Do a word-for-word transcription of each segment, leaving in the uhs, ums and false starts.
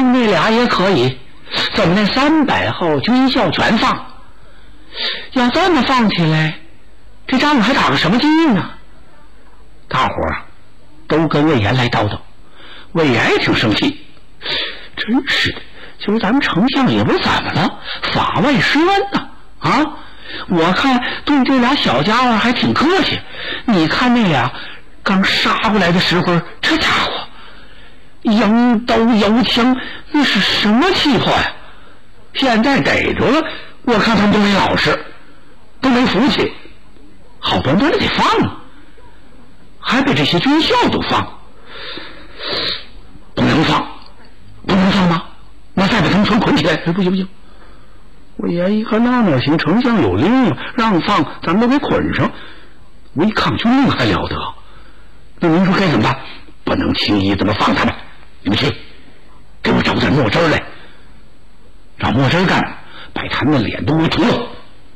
放那俩也可以，怎么那三百号军校全放？要这么放起来，这仗还打个什么劲呢？大伙儿都跟魏延来叨叨，魏延也挺生气，真是的，今儿咱们丞相也不是怎么了，法外施恩呢啊！我看对这俩小家伙还挺客气，你看那俩刚杀过来的时候，这家伙扬刀摇枪，那是什么气魄呀？现在逮着了，我看他们都没老实，都没福气，好端端的得放啊，还把这些军校都放，不能放，不能放吗？那再把他们全捆起来，哎，不行不行！我爷一看那哪行，丞相有令啊，让放咱们都给捆上，违抗军令还了得？那您说该怎么办？不能轻易这么放他们，你们去给我找点墨汁来。找墨汁干嘛？把他们的脸都给涂了。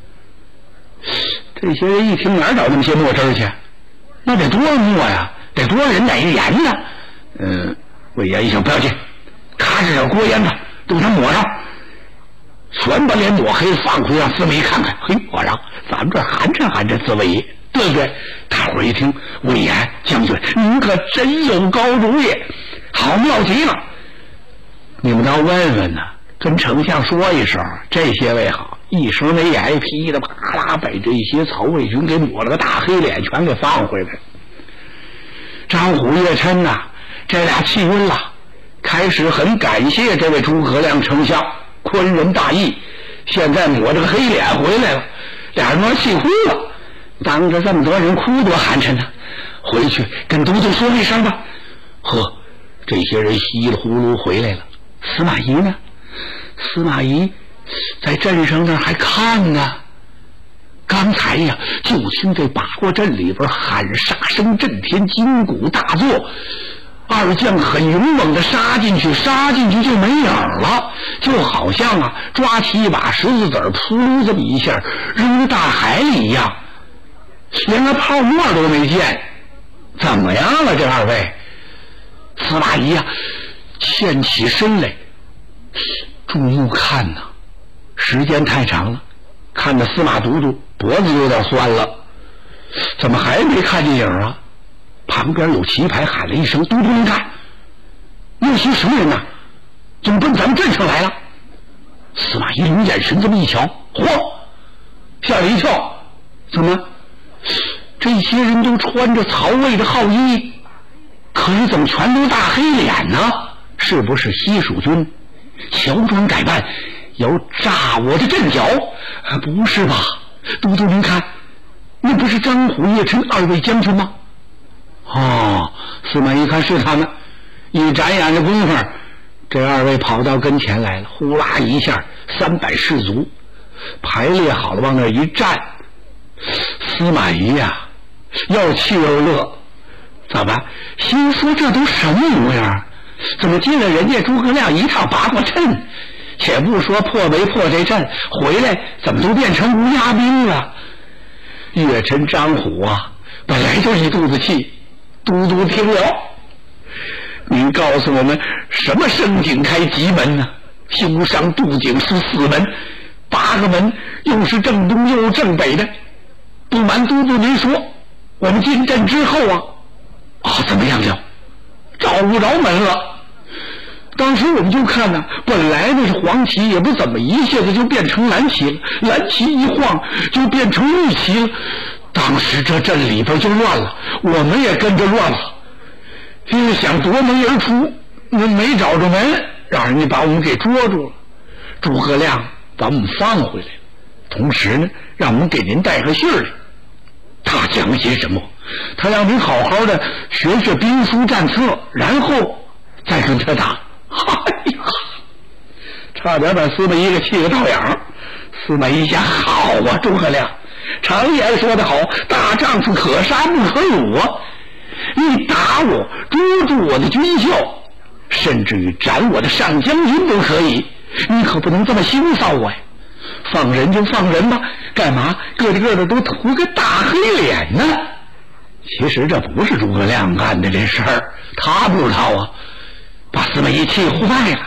这些人一听，哪儿找那么些墨汁去？那得多少墨呀？得多少人逮一盐呢？嗯，魏延一想，不要紧，咔哧点锅烟子都给他抹上，全把脸抹黑，放回让司马懿看看。嘿，我让咱们这寒碜寒碜司马懿，对不对？大伙儿一听，魏延将军，您可真有高主意，好妙极了。你们倒问问呢，跟丞相说一声，这些位好，一声没言，噼里啪啦把这些曹魏军给抹了个大黑脸，全给放回来。张虎、叶琛呐、啊，这俩气晕了，开始很感谢这位诸葛亮丞相宽仁大义，现在抹这个黑脸回来了，俩人都气呼了，当着这么多人哭多寒碜呢。回去跟都督说一声吧。呵，这些人稀里呼噜回来了。司马懿呢？司马懿在镇上那还看呢。刚才呀，就听这八卦阵里边喊杀声震天，金鼓大作，二将很勇猛的杀进去，杀进去就没影了，就好像啊抓起一把石子子儿，扑噜这么一下扔大海里一样，连个泡沫都没见。怎么样了，这二位？司马懿呀、啊，欠起身来，注目看呐、啊，时间太长了，看着司马都督脖子有点酸了，怎么还没看见影啊？旁边有棋牌喊了一声：“都督您看，那些什么人呐？怎么奔咱们镇上来了？”司马懿用眼神这么一瞧，嚯，吓了一跳，怎么？这些人都穿着曹魏的号衣，可是怎么全都大黑脸呢？是不是西蜀军乔装改扮，要炸我的阵脚？啊，不是吧？都督您看，那不是张虎、叶琛二位将军吗？哦，司马懿看是他们，一眨眼的功夫，这二位跑到跟前来了，呼啦一下，三百士卒排列好了，往那一站。司马懿呀、啊，要气又乐，怎么？心说这都什么模样？怎么进了人家诸葛亮一趟八卦阵？且不说破没破这阵，回来怎么都变成乌鸦兵了？岳琛、张虎啊，本来就一肚子气。都督听了，您告诉我们，什么升井开吉门呢？修上渡井是四门，八个门又是正东又是正北的。不瞒都督您说，我们进镇之后啊，啊怎么样了？找不着门了。当时我们就看呢，本来那是黄旗，也不怎么，一下子就变成蓝旗了，蓝旗一晃就变成绿旗了。当时这镇里边就乱了，我们也跟着乱了，就是想夺门而出，那没找着门，让人家把我们给捉住了。诸葛亮把我们放回来了，同时呢，让我们给您带个信儿来。他讲些什么？他让您好好的学学兵书战策，然后再跟他打。哎呀，差点把司马懿给气个倒仰。司马懿想：好啊，诸葛亮，常言说得好，大丈夫可杀不可辱啊！你打我，捉住我的军校，甚至于斩我的上将军都可以，你可不能这么轻扫我呀！放人就放人吧，干嘛个个的都涂个大黑脸呢？其实这不是诸葛亮干的这事儿，他不知道啊，把司马懿气坏了。